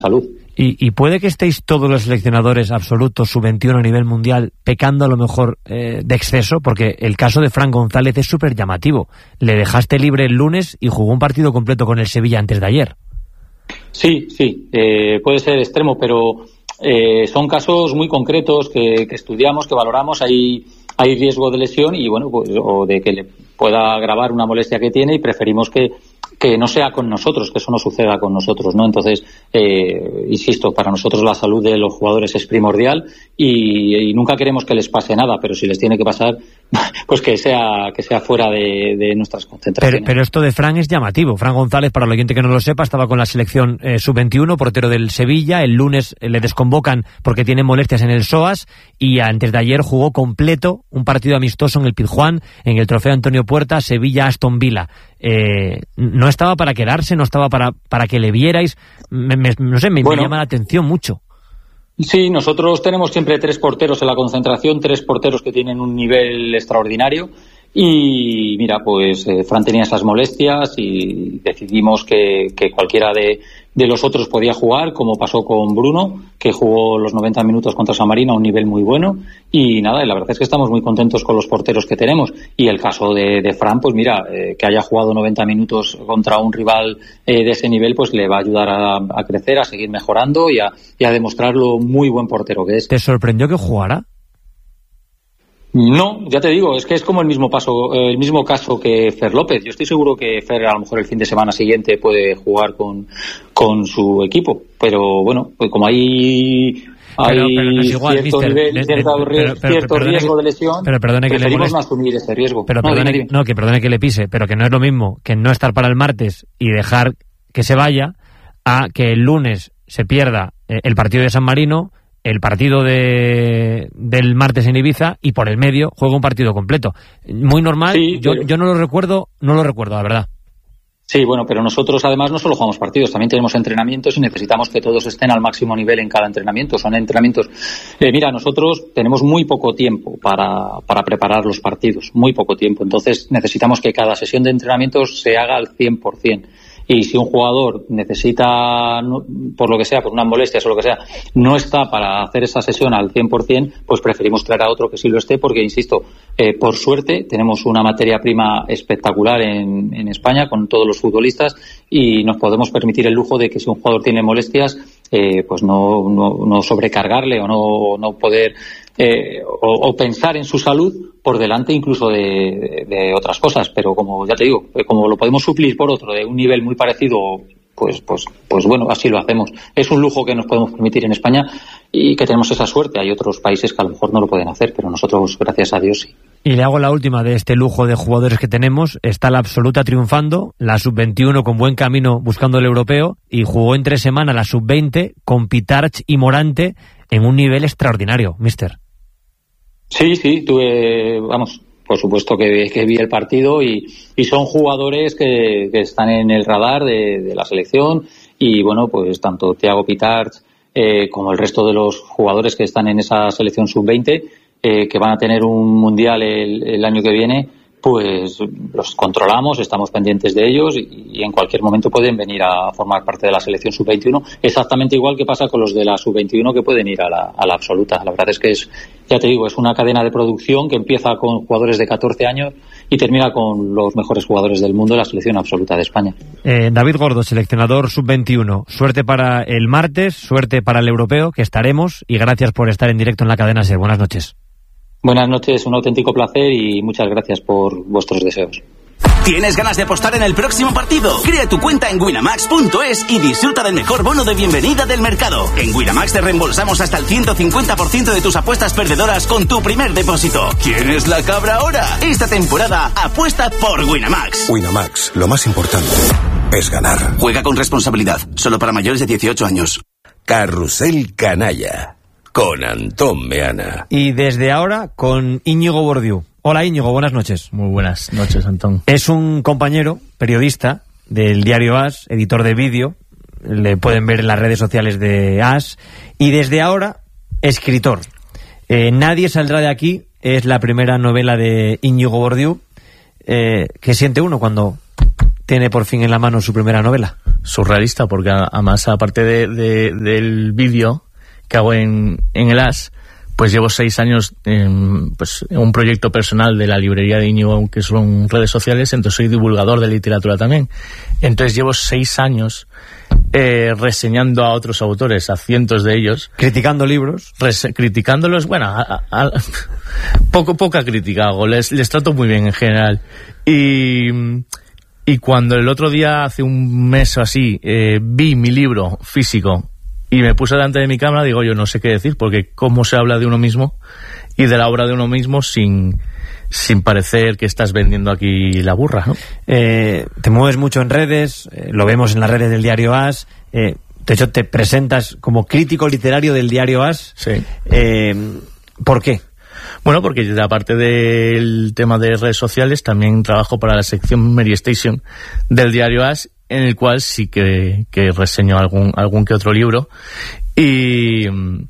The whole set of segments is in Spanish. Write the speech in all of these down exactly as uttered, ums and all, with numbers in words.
salud. Y, y puede que estéis todos los seleccionadores absolutos sub veintiuno a nivel mundial pecando a lo mejor eh, de exceso, porque el caso de Fran González es súper llamativo. Le dejaste libre el lunes y jugó un partido completo con el Sevilla antes de ayer. Sí, sí, eh, puede ser extremo, pero eh, son casos muy concretos que, que estudiamos, que valoramos. Hay, hay riesgo de lesión y bueno, pues, o de que le pueda agravar una molestia que tiene, y preferimos que que no sea con nosotros, que eso no suceda con nosotros, ¿no? Entonces, eh, insisto, para nosotros la salud de los jugadores es primordial y, y nunca queremos que les pase nada, pero si les tiene que pasar, pues que sea que sea fuera de, de nuestras concentraciones. Pero, pero esto de Fran es llamativo. Fran González, para el oyente que no lo sepa, estaba con la selección eh, sub veintiuno, portero del Sevilla. El lunes eh, le desconvocan porque tiene molestias en el psoas y antes de ayer jugó completo un partido amistoso en el Pizjuán, en el Trofeo Antonio Puerta, Sevilla-Aston Villa. Eh, no estaba para quedarse, no estaba para, para que le vierais. Me, me, no sé, me, bueno, me llama la atención mucho. Sí, nosotros tenemos siempre tres porteros en la concentración, tres porteros que tienen un nivel extraordinario. Y mira, pues eh, Fran tenía esas molestias y decidimos que, que cualquiera de, de los otros podía jugar, como pasó con Bruno, que jugó los noventa minutos contra San Marino a un nivel muy bueno. Y nada, la verdad es que estamos muy contentos con los porteros que tenemos. Y el caso de, de Fran, pues mira, eh, que haya jugado noventa minutos contra un rival eh, de ese nivel, pues le va a ayudar a, a crecer, a seguir mejorando y a, y a demostrar lo muy buen portero que es. ¿Te sorprendió que jugara? No, ya te digo, es que es como el mismo paso, el mismo caso que Fer López. Yo estoy seguro que Fer a lo mejor el fin de semana siguiente puede jugar con, con su equipo, pero bueno, pues como hay hay pero, pero no es igual, cierto mister, nivel, de, cierto, de, pero, pero, cierto pero, riesgo que, de lesión, pero perdone que preferimos le no asumir ese riesgo. Pero no, perdone, dime, dime. no, que perdone que le pise, pero que no es lo mismo que no estar para el martes y dejar que se vaya a que el lunes se pierda el partido de San Marino, el partido de del martes en Ibiza y por el medio juega un partido completo. Muy normal, sí, yo, pero... yo no lo recuerdo, no lo recuerdo, la verdad. Sí, bueno, pero nosotros además no solo jugamos partidos, también tenemos entrenamientos y necesitamos que todos estén al máximo nivel en cada entrenamiento. Son entrenamientos... Eh, mira, nosotros tenemos muy poco tiempo para, para preparar los partidos, muy poco tiempo. Entonces necesitamos que cada sesión de entrenamientos se haga al cien por ciento. Y si un jugador necesita, por lo que sea, por unas molestias o lo que sea, no está para hacer esa sesión al cien por ciento, pues preferimos traer a otro que sí lo esté, porque, insisto, eh, por suerte tenemos una materia prima espectacular en, en España con todos los futbolistas y nos podemos permitir el lujo de que si un jugador tiene molestias, eh, pues no, no, no sobrecargarle o no, no poder eh, o, o pensar en su salud por delante incluso de, de, de otras cosas. Pero como ya te digo, como lo podemos suplir por otro de un nivel muy parecido, pues pues pues bueno, así lo hacemos. Es un lujo que nos podemos permitir en España y que tenemos esa suerte. Hay otros países que a lo mejor no lo pueden hacer, pero nosotros, gracias a Dios, sí. Y le hago la última de este lujo de jugadores que tenemos. Está la absoluta triunfando, la sub veintiuno con buen camino buscando el europeo, y jugó en tres semanas la sub veinte con Pitarch y Morante en un nivel extraordinario, mister. Sí, sí, tuve, vamos, por supuesto que, que vi el partido y, y son jugadores que, que están en el radar de, de la selección y bueno, pues tanto Thiago Pitarch eh, como el resto de los jugadores que están en esa selección sub veinte eh, que van a tener un mundial el, el año que viene, pues los controlamos, estamos pendientes de ellos y, y en cualquier momento pueden venir a formar parte de la selección sub veintiuno, exactamente igual que pasa con los de la sub veintiuno que pueden ir a la, a la absoluta. La verdad es que es, ya te digo, es una cadena de producción que empieza con jugadores de catorce años y termina con los mejores jugadores del mundo en la selección absoluta de España. Eh, David Gordo, seleccionador sub veintiuno, suerte para el martes, suerte para el europeo, que estaremos, y gracias por estar en directo en la cadena SER. Buenas noches. Buenas noches, un auténtico placer y muchas gracias por vuestros deseos. ¿Tienes ganas de apostar en el próximo partido? Crea tu cuenta en winamax punto es y disfruta del mejor bono de bienvenida del mercado. En Winamax te reembolsamos hasta el ciento cincuenta por ciento de tus apuestas perdedoras con tu primer depósito. ¿Quién es la cabra ahora? Esta temporada apuesta por Winamax. Winamax, lo más importante es ganar. Juega con responsabilidad, solo para mayores de dieciocho años. Carrusel Canalla, con Antón Meana. Y desde ahora con Íñigo Bordiú. Hola Íñigo, buenas noches. Muy buenas noches, Antón. Es un compañero, periodista del diario As, editor de vídeo, le pueden ver en las redes sociales de As, y desde ahora, escritor. Eh, Nadie saldrá de aquí es la primera novela de Íñigo Bordiú. Eh, ¿Qué siente uno cuando tiene por fin en la mano su primera novela? Surrealista, porque además, aparte de, de, del vídeo que hago en, en el As, pues llevo seis años en, pues, en un proyecto personal de la librería de Íñigo, que son redes sociales, entonces soy divulgador de literatura también. Entonces llevo seis años eh, reseñando a otros autores, a cientos de ellos. Criticando libros. Res- criticándolos, bueno, a, a, a, poco, poca crítica hago, les, les trato muy bien en general. Y, y cuando el otro día, hace un mes o así, eh, vi mi libro físico y me puse delante de mi cámara, digo, yo no sé qué decir, porque cómo se habla de uno mismo y de la obra de uno mismo sin, sin parecer que estás vendiendo aquí la burra, ¿no? Eh, te mueves mucho en redes, eh, lo vemos en las redes del diario As, eh, de hecho te presentas como crítico literario del diario As. Sí. Eh, ¿Por qué? Bueno, porque aparte del tema de redes sociales, también trabajo para la sección Mary Station del diario As, en el cual sí que, que reseño algún algún que otro libro y,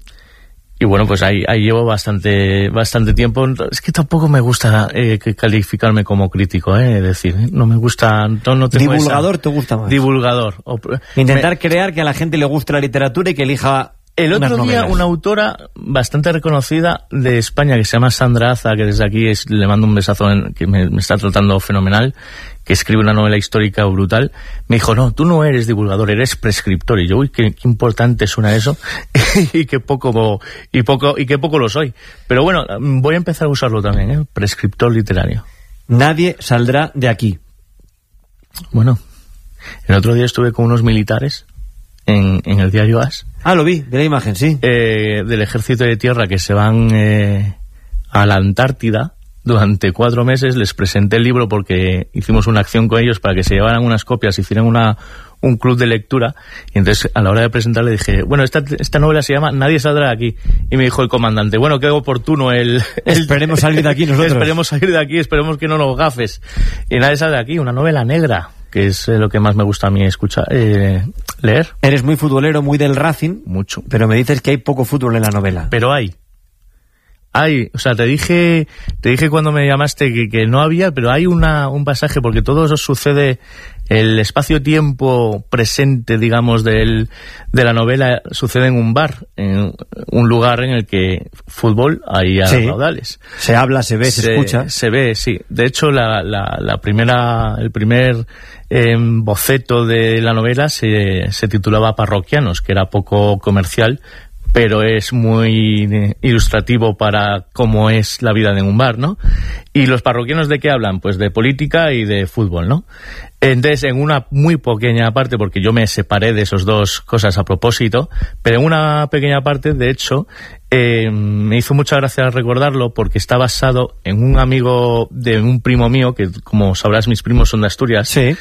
y bueno, pues ahí, ahí llevo bastante bastante tiempo. Es que tampoco me gusta eh, que calificarme como crítico, eh, es decir, no me gusta, no, no tengo divulgador esa, te gusta más. Divulgador. O, Intentar me, crear que a la gente le guste la literatura y que elija. El otro día una autora bastante reconocida de España que se llama Sandra Aza, que desde aquí es, le mando un besazo, en, que me, me está tratando fenomenal, que escribe una novela histórica brutal, me dijo, no, tú no eres divulgador, eres prescriptor. Y yo, uy, qué, qué importante suena eso y qué poco y poco y qué poco lo soy. Pero bueno, voy a empezar a usarlo también, ¿eh? Prescriptor literario. Nadie saldrá de aquí. Bueno, el otro día estuve con unos militares en, en el diario As. Ah, lo vi, de la imagen, sí. Eh, del ejército de tierra que se van eh, a la Antártida durante cuatro meses. Les presenté el libro porque hicimos una acción con ellos para que se llevaran unas copias, hicieran una, un club de lectura. Y entonces a la hora de presentarle dije, bueno, esta, esta novela se llama Nadie saldrá de aquí. Y me dijo el comandante, bueno, qué oportuno el... el esperemos salir de aquí nosotros. Esperemos salir de aquí, esperemos que no nos gafes. Y Nadie saldrá de aquí, una novela negra, que es eh, lo que más me gusta a mí escuchar, eh, leer. Eres muy futbolero, muy del Racing. Mucho. Pero me dices que hay poco fútbol en la novela. Pero hay. Hay, o sea, te dije te dije cuando me llamaste que, que no había, pero hay una un pasaje, porque todo eso sucede, el espacio-tiempo presente, digamos, del, de la novela sucede en un bar, en un lugar en el que fútbol hay a sí. raudales. Se habla, se ve, se, se escucha. Se ve, sí. De hecho, la, la, la primera, el primer eh, boceto de la novela se, se titulaba Parroquianos, que era poco comercial, pero es muy ilustrativo para cómo es la vida de un bar, ¿no? ¿Y los parroquianos de qué hablan? Pues de política y de fútbol, ¿no? Entonces, en una muy pequeña parte, porque yo me separé de esas dos cosas a propósito, pero en una pequeña parte, de hecho, eh, me hizo mucha gracia recordarlo porque está basado en un amigo de un primo mío, que como sabrás, mis primos son de Asturias, sí,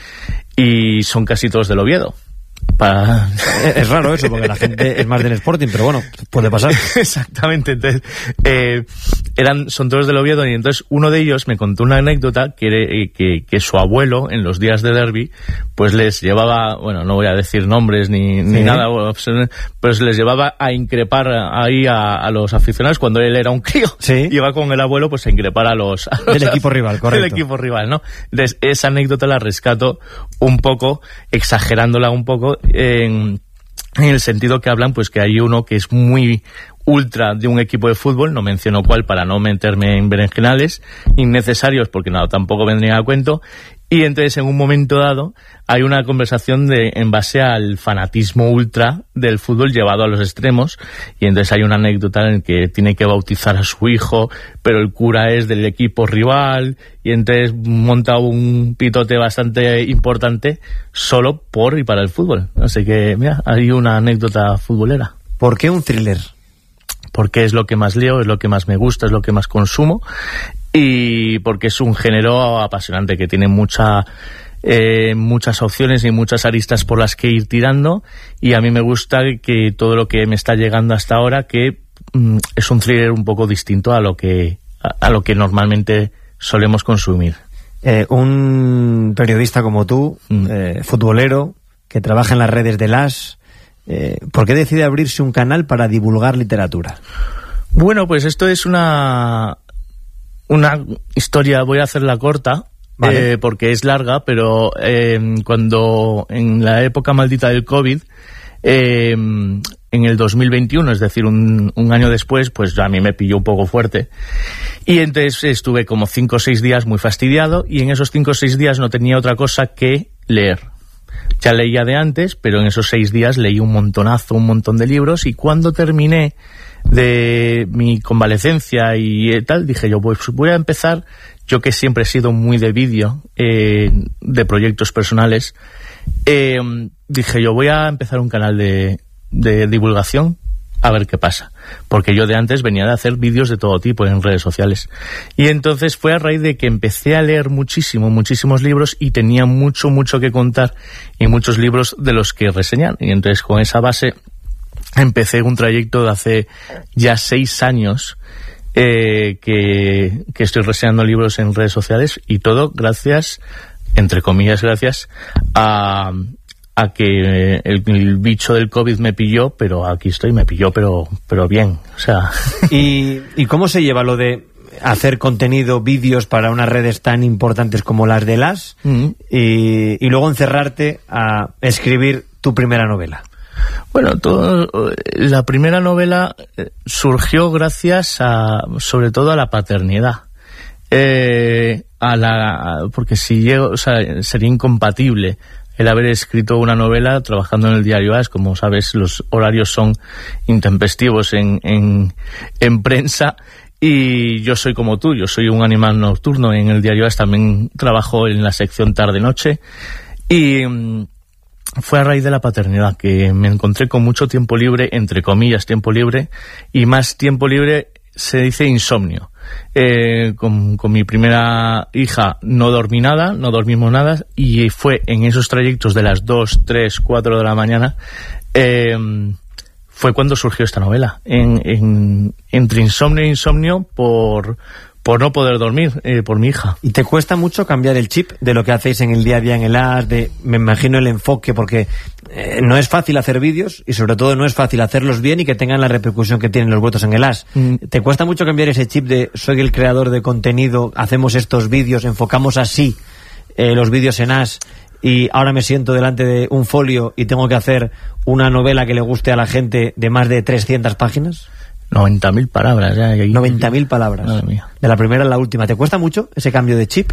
y son casi todos del Oviedo. Para... Es raro eso, porque la gente es más del Sporting, pero bueno, puede pasar. Exactamente. Entonces, eh, eran, son todos del Oviedo, y entonces uno de ellos me contó una anécdota que, que, que su abuelo, en los días de derbi, pues les llevaba, bueno, no voy a decir nombres ni, ni sí. nada, pero se les llevaba a increpar ahí a, a los aficionados cuando él era un crío. Sí. Iba con el abuelo pues a increpar a los... A los del equipo rival, correcto. Del equipo rival, ¿no? Entonces, esa anécdota la rescato un poco, exagerándola un poco, en, en el sentido que hablan pues que hay uno que es muy ultra de un equipo de fútbol, no menciono cuál para no meterme en berenjenales innecesarios porque nada, tampoco vendría a cuento, y entonces en un momento dado hay una conversación de en base al fanatismo ultra del fútbol llevado a los extremos, y entonces hay una anécdota en que tiene que bautizar a su hijo, pero el cura es del equipo rival, y entonces monta un pitote bastante importante solo por y para el fútbol. Así que, mira, hay una anécdota futbolera. ¿Por qué un thriller? Porque es lo que más leo, es lo que más me gusta, es lo que más consumo, y porque es un género apasionante que tiene mucha eh, muchas opciones y muchas aristas por las que ir tirando, y a mí me gusta que todo lo que me está llegando hasta ahora, que mm, es un thriller un poco distinto a lo que a, a lo que normalmente solemos consumir. Eh, un periodista como tú, mm. eh, futbolero, que trabaja en las redes del As, Eh, ¿por qué decide abrirse un canal para divulgar literatura? Bueno, pues esto es una una historia, voy a hacerla corta, Vale. Eh, porque es larga, pero eh, cuando en la época maldita del COVID, eh, en el dos mil veintiuno, es decir, un, un año después, pues a mí me pilló un poco fuerte. Y entonces estuve como cinco o seis días muy fastidiado, y en esos cinco o seis días no tenía otra cosa que leer. Ya leía de antes, pero en esos seis días leí un montonazo, un montón de libros, y cuando terminé de mi convalecencia y tal, dije yo, pues voy a empezar, yo que siempre he sido muy de vídeo, eh, de proyectos personales, eh, dije yo voy a empezar un canal de, de divulgación, a ver qué pasa, porque yo de antes venía de hacer vídeos de todo tipo en redes sociales, y entonces fue a raíz de que empecé a leer muchísimo, muchísimos libros, y tenía mucho, mucho que contar, y muchos libros de los que reseñar, y entonces con esa base empecé un trayecto de hace ya seis años eh, que, que estoy reseñando libros en redes sociales, y todo gracias, entre comillas gracias, a, a que el, el bicho del COVID me pilló, pero aquí estoy, me pilló, pero, pero bien, o sea... ¿Y, ¿Y cómo se lleva lo de hacer contenido, vídeos para unas redes tan importantes como las de las, mm-hmm. y, y luego encerrarte a escribir tu primera novela? Bueno, todo, la primera novela surgió gracias a, sobre todo a la paternidad, eh, a la, porque si llego, o sea, sería incompatible el haber escrito una novela trabajando en el diario A S. Como sabes, los horarios son intempestivos en, en, en prensa, y yo soy como tú, yo soy un animal nocturno. En el diario A S también trabajo en la sección tarde-noche, y fue a raíz de la paternidad que me encontré con mucho tiempo libre, entre comillas tiempo libre, y más tiempo libre se dice insomnio. Eh, con, con mi primera hija no dormí nada, no dormimos nada, y fue en esos trayectos de las dos, tres, cuatro de la mañana, eh, fue cuando surgió esta novela, en, en, entre insomnio e insomnio por... por no poder dormir, eh, por mi hija. ¿Y te cuesta mucho cambiar el chip de lo que hacéis en el día a día en el A S, de, me imagino, el enfoque, porque eh, no es fácil hacer vídeos, y sobre todo no es fácil hacerlos bien y que tengan la repercusión que tienen los vuestros en el A S? Mm. ¿Te cuesta mucho cambiar ese chip de soy el creador de contenido, hacemos estos vídeos, enfocamos así eh, los vídeos en A S, y ahora me siento delante de un folio y tengo que hacer una novela que le guste a la gente de más de trescientas páginas? noventa mil palabras. Ya, ya, noventa mil palabras. Madre mía. De la primera a la última. ¿Te cuesta mucho ese cambio de chip?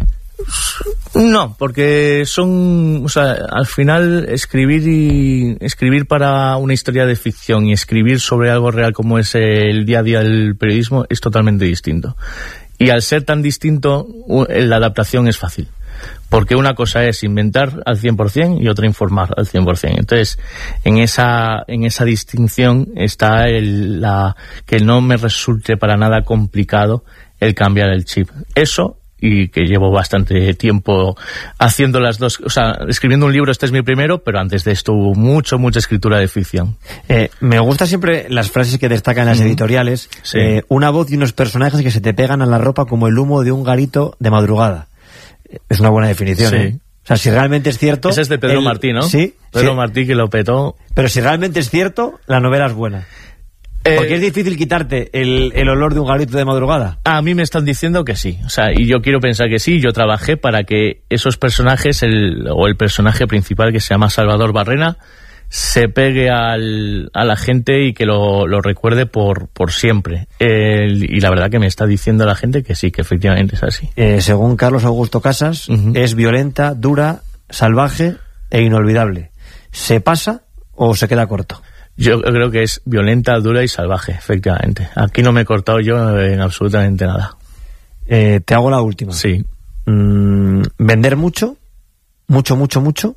No, porque son, o sea, al final escribir y escribir para una historia de ficción y escribir sobre algo real como es el día a día del periodismo es totalmente distinto. Y al ser tan distinto, la adaptación es fácil. Porque una cosa es inventar al cien por ciento y otra informar al cien por ciento. Entonces, en esa en esa distinción está el, la que no me resulte para nada complicado el cambiar el chip. Eso, y que llevo bastante tiempo haciendo las dos, o sea, escribiendo un libro. Este es mi primero, pero antes de esto hubo mucho, mucha escritura de ficción. Eh, me gustan siempre las frases que destacan en las mm. editoriales. Sí. Eh, una voz y unos personajes que se te pegan a la ropa como el humo de un garito de madrugada. Es una buena definición, sí. ¿eh? O sea, si realmente es cierto... Ese es de Pedro el... Martí, ¿no? Sí. Pedro sí. Martí, que lo petó. Pero si realmente es cierto, la novela es buena. Eh... Porque es difícil quitarte el, el olor de un garito de madrugada. A mí me están diciendo que sí. O sea, y yo quiero pensar que sí. Yo trabajé para que esos personajes, el, o el personaje principal, que se llama Salvador Barrena, se pegue al, a la gente y que lo, lo recuerde por, por siempre. El, y la verdad que me está diciendo la gente que sí, que efectivamente es así. Eh, según Carlos Augusto Casas, uh-huh. es violenta, dura, salvaje e inolvidable. ¿Se pasa o se queda corto? Yo creo que es violenta, dura y salvaje, efectivamente. Aquí no me he cortado yo en absolutamente nada. Eh, te hago la última. Sí. Mm, ¿Vender mucho? ¿Mucho, mucho, mucho?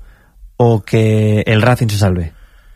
¿O que el Racing se salve?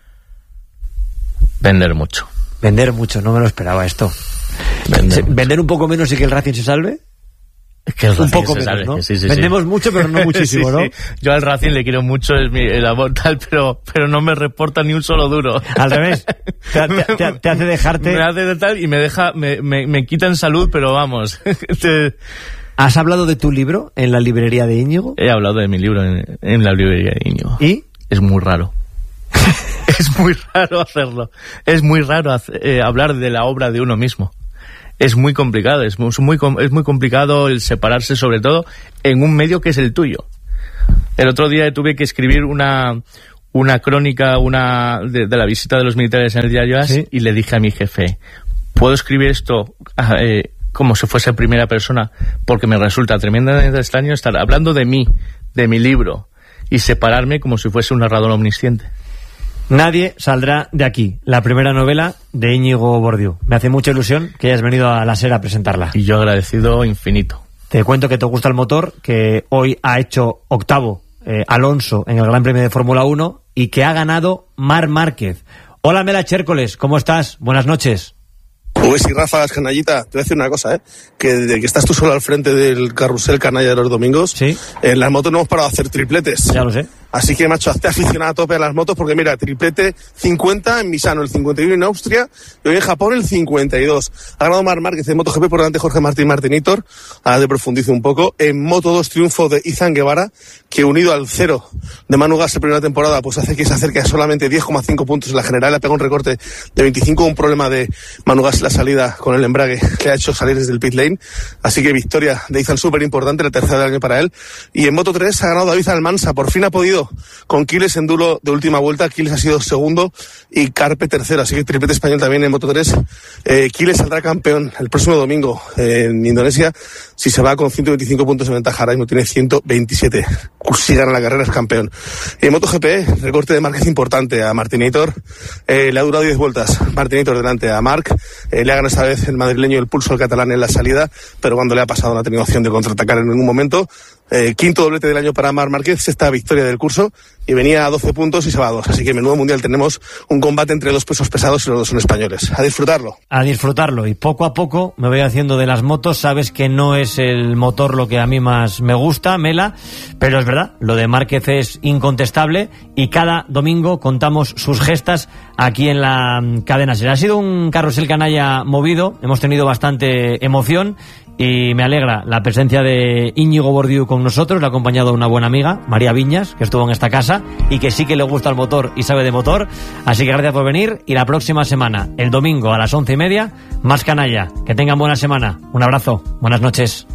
Vender mucho. Vender mucho, no me lo esperaba esto. Vender, ¿Vender un poco menos y que el Racing se salve? Que el un poco se menos, salve. ¿no? Sí, sí, Vendemos sí. mucho, pero no muchísimo, sí, sí. ¿no? Yo al Racing le quiero mucho, es mi, el amor tal, pero, pero no me reporta ni un solo duro. Al revés. Te, te, te, te hace dejarte... Me hace de tal y me deja, me, me, me quita en salud, pero vamos... te... ¿Has hablado de tu libro en la librería de Íñigo? He hablado de mi libro en, en la librería de Íñigo. ¿Y? Es muy raro. Es muy raro hacerlo. Es muy raro hacer, eh, hablar de la obra de uno mismo. es muy complicado, es muy, es muy complicado el separarse, sobre todo en un medio que es el tuyo. El otro día tuve que escribir una, una crónica una de, de la visita de los militares en el diario AS, ¿sí? Y le dije a mi jefe, ¿puedo escribir esto eh, como si fuese primera persona? Porque me resulta tremendamente extraño estar hablando de mí, de mi libro, y separarme como si fuese un narrador omnisciente. Nadie saldrá de aquí. La primera novela de Íñigo Bordiú. Me hace mucha ilusión que hayas venido a la SER a presentarla. Y yo agradecido infinito. Te cuento que te gusta el motor, que hoy ha hecho octavo eh, Alonso en el Gran Premio de Fórmula uno y que ha ganado Marc Márquez. Hola Mela Chércoles, ¿cómo estás? Buenas noches. Pues sí, Rafa, canallita, te voy a decir una cosa, ¿eh? Que desde que estás tú solo al frente del carrusel canalla de los domingos, ¿sí? En las motos no hemos parado a hacer tripletes. Ya lo sé. Así que, macho, hazte aficionado a tope a las motos, porque mira, triplete cincuenta en Misano, el cincuenta y uno en Austria, y hoy en Japón el cincuenta y dos. Ha ganado Marc Márquez en MotoGP, por delante Jorge Martín Martinitor. Ahora te profundizo un poco. En Moto dos, triunfo de Izan Guevara, que unido al cero de Manu Gas en primera temporada, pues hace que se acerque a solamente diez coma cinco puntos en la general. Le pega un recorte de veinticinco, un problema de Manu Gas en la salida con el embrague que ha hecho salir desde el pit lane. Así que victoria de Izan súper importante, la tercera del año para él. Y en Moto tres ha ganado David Almansa, por fin ha podido con Quiles en duelo de última vuelta. Quiles ha sido segundo y Carpe tercero, así que triplete español también en Moto tres. Eh, Quiles saldrá campeón el próximo domingo eh, en Indonesia, si se va con ciento veinticinco puntos de ventaja. Ahora mismo tiene ciento veintisiete. Si gana la carrera es campeón. En MotoGP, recorte de Márquez importante a Martinitor. Eh, le ha durado diez vueltas. Martinitor delante a Marc. Eh, le ha ganado esta vez el madrileño el pulso al catalán en la salida, pero cuando le ha pasado no ha tenido opción de contraatacar en ningún momento. Eh, quinto doblete del año para Marc Márquez, sexta victoria del curso, y venía a doce puntos y se va a dos. Así que menudo mundial, tenemos un combate entre dos pesos pesados y los dos son españoles. A disfrutarlo. A disfrutarlo, y poco a poco me voy haciendo de las motos. Sabes que no es el motor lo que a mí más me gusta, Mela, pero es verdad, lo de Márquez es incontestable y cada domingo contamos sus gestas aquí en la cadena SER. Ha sido un carrusel canalla movido, hemos tenido bastante emoción. Y me alegra la presencia de Íñigo Bordiú con nosotros. Le ha acompañado una buena amiga, María Viñas, que estuvo en esta casa y que sí que le gusta el motor y sabe de motor. Así que gracias por venir. Y la próxima semana, el domingo a las once y media, más canalla. Que tengan buena semana. Un abrazo. Buenas noches.